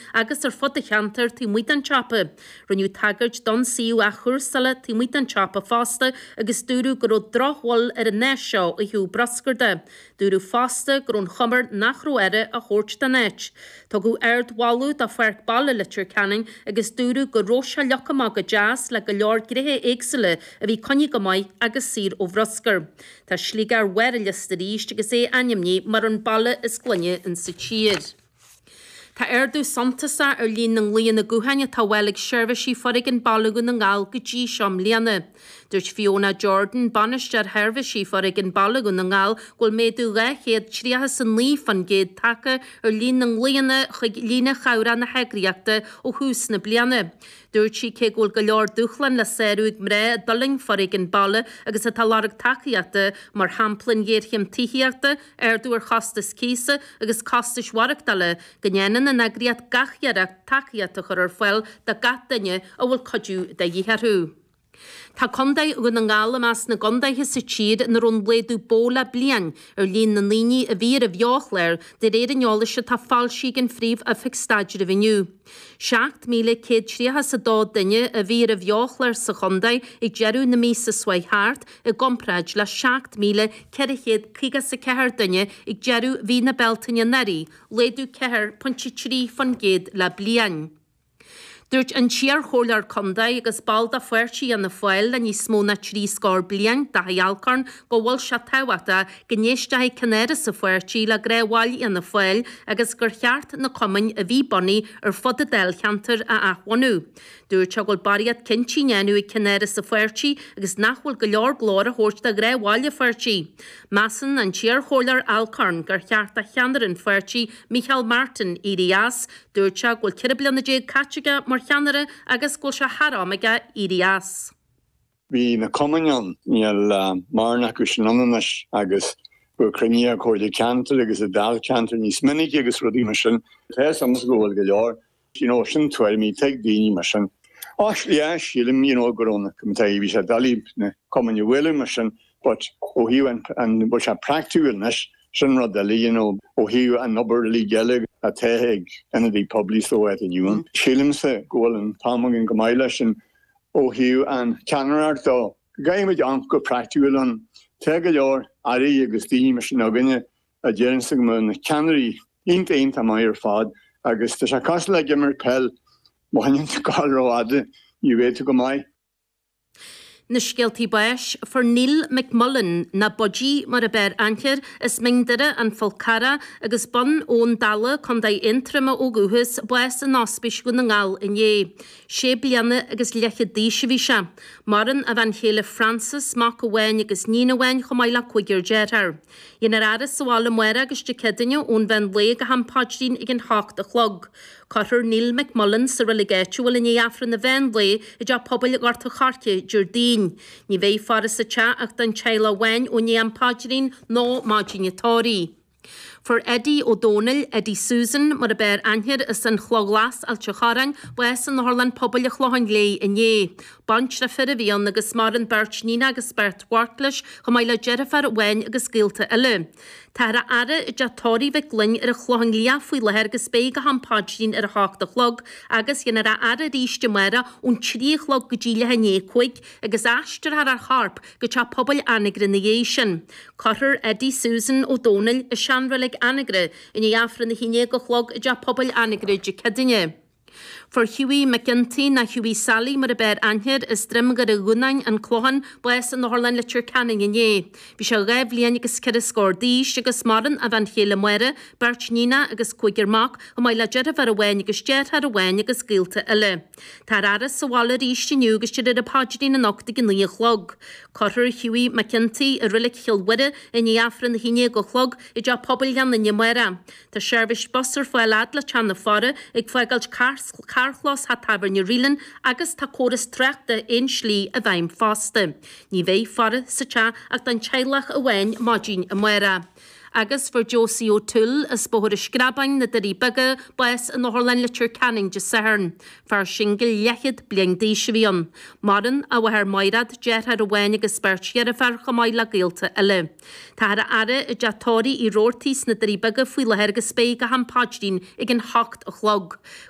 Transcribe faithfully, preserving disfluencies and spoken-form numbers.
agus ar fod a cheantar tí muid an chapa. Runiu tagart don siú a chursala tí muid an chapa fásta agus dúrú gur ó drochhol ar a neseo a hiú brascarda. Dúrú fásta gur ón chumar nach roere a chórt da net. Tá go erd walú da ferch balle litir canning agus dúrú gur rósha leocamag a jazz le go leor gríthe éagsile a bhí conig go mai agus sír ó brascar. Tá slígar were listaríist agus é animní mar an balle is glunne in sa tíad. Tá erdú santasa ar lín ng líon na guhaine tá bhfuilig seirbhísí forig an ballagun na ngáil go dtí seom líana. Dúirt Fiona Jordan banistear seirbhísí forig an ballagun na ngáil ghfuil méadú le chéad tríocha san lí fan géad take ar lín ng líana chuig lína chawra na heagriachta ó hús na bliana. Dúirt sí cé ghfuil go leor dúchlan le séirúig mré a daling forig an balle agus a talarag takeíachta mar hamplan géirchim tíhiachta erdú ar chastas císa agus castas warachtalle gnéanan na nagriad gachjarach takeíachta chur ar foiil da gataine a bhfuil codú da dhiharú. Tá condaid ag na ngála más na gondaithe sa tíad na rún bléadú bóla blian ar líon na líní a bhír a bheoch leir de réad aneola se tá fáilsí an phríomh a fixstaidir a bhiniu. Seacht míle céad tríocha sa dá duine a bhír a bheoch leir sa condaid ag jearú na mí sa swaithart a gompraid le seacht míle ceirichéad chuige sa cethir duine ag jearú bhí na beltaine narí, léadú cethir pontí trí fan géad le blian. Dúirt an tíar chólar condaid agus balda fuirtí an na foiil le ní smóna trí scór blian da healcarn go bhfuil se táhata gnéisteigh canéire sa fuirtí le gréháil an na foiil agus gur cheart na cumain a bhí bonní ar fod a déilcheantar a ahhaú. Dúirt se ghfuil bariad cintínéanú i canéire sa fuirtí agus nachhfuil go leor glór a thuirt a gréháil a fuirtí. Masan an tíar chólar alcarn gur cheart a cheanar an fuirtí Michael Martin Irias, dúirt se ghfuil ceir bliana déag catteige mar cheanara agus ghfuil se harámaige Irias. Bhí na cumain níl marna go sinananas agus go cruine chuirde ceantar agus a dal ceantar níos minic agus rudí mar sin. Tá samas go bhfuil go leor, you know, sin tuair mí teag daoine mar sin. Actually, yeah, sílim, you know, gorona cumtaí bhí sé dalí na cumain bhfuil mar sin, but ó hiú an bhil se practiúilnas sin rud dalí, you know, ó hiú an nobar lí geile a teig enadí publis ó et in yuan. Sílim sa gwyl yn tamag yn gymaila sy'n o hiw an canarart o. Gai med an go practical an teig a lior ari agus dini mas sy'n ogynne a gerin sy'n gymryd canari un te un tam air fad agus ta sa casla gymryd pel mo hynny'n gael ro ade i weet go mai. Na scialtaí bais for Neil McMullen na bodí mar a bear anchir is mingdere an folcara agus bon ón dala condai intrama ó guhus bais an ospis go na ngáil in é. Sé bliana agus lecha díise bhí se. Maran a bhain chéile Francis mac óhain agus nína bhain chomáile chuigir détar. Inar aras sála muire agus de cedaine ón bhain le go hampádín ag an hácht a chlog. Cotter Neil McMullen sa relegéituil in éafran na bhain le i d pobl ag orta charce Jordín. Ní bheith faras sa cha ach dan chaila wein o ní an pádrin nó máginatóri. For Eddie O'Donnell, Eddie Susan, mar a bear anhir is an chloglas al tcharan, wes an Horland pobl a chlohan lei in ye. Bunch na fyrir vion agus mar an birch nina agus bert wartlish, chomaila Jennifer wen agus gilte ele. Tara ara i jatori ve glyn ar a chlohan lia fwy leher agus beig a hampádrin ar a hach da chlog, agus yen ara ara ríiste mera un tri chlog gajile hanye quig, agus ashter har ar harp, gacha pobl anigrination. Cotter Eddie Susan O'Donnell is shanrelig anigre in i afran na hine go chlog ja pobl anigre je kedinje. For Hughie McGinty na Hughie Sally mar a bear anhir is drim gar a gunain an clohan bwes an Horland Literature Canning in ye. Bi se gaib lian agus cyrra sgor díis agus maran a van chéle mwere, birch nina agus cuigir mac, o mai la jera var a wen agus jet har a wen agus gilte ele. Tar aras sa wala ríiste niu agus jera a pagdín an octig in lia chlog. Cotter Hughie McGinty a rillig chil wire in i afran na hine go chlog i ja pobl gan in mwere. Ta shervish busser fwy adla chan na fara ag fwygalch cars Carchlos hat taber ni rilen agus ta choras trechta ein slí a bhaim faste. Ní bheith fara sa cha ag dan chailach a wein mágin a mwera. Agus for Josie O'Toole is bohor a skrabain na dyri bygge bwes yn Horland Literature Canning jes sehern, far shingil liechid bliang deishivion. Maran a waher moirad jet har a wen agus birch yer a far chamaila gilte ele. Ta har a are a jatori i rortis na dyri bygge fwy leher gas beig a hampádín ag an hacht a chlog.